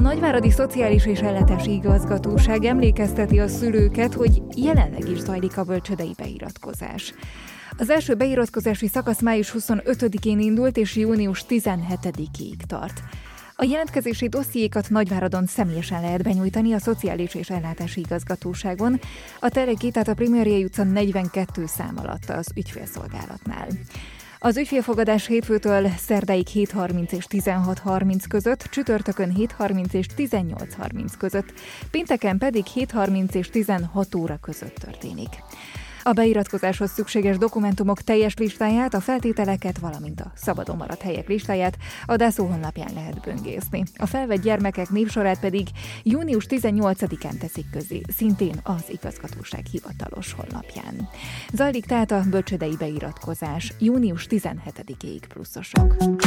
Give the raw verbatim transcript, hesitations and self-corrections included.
Nagyváradi Szociális és Ellátási Igazgatóság emlékezteti a szülőket, hogy jelenleg is zajlik a bölcsődei beiratkozás. Az első beiratkozási szakasz május huszonötödikén indult és június tizenhetedikéig tart. A jelentkezési dossziékat Nagyváradon személyesen lehet benyújtani a Szociális és Ellátási Igazgatóságon, a Teleki, tehát a Primériai utca negyvenkettő szám alatt az ügyfélszolgálatnál. Az ügyfélfogadás hétfőtől szerdáig hét harminc és tizenhat harminc között, csütörtökön hét harminc és tizennyolc harminc között, pénteken pedig hét harminc és tizenhat óra között történik. A beiratkozáshoz szükséges dokumentumok teljes listáját, a feltételeket, valamint a szabadon maradt helyek listáját a dászó honlapján lehet böngészni. A felvett gyermekek névsorát pedig június tizennyolcadikán teszik közzé, szintén az igazgatóság hivatalos honlapján. Zajlik tehát a bölcsődei beiratkozás június tizenhetedikéig pluszosok.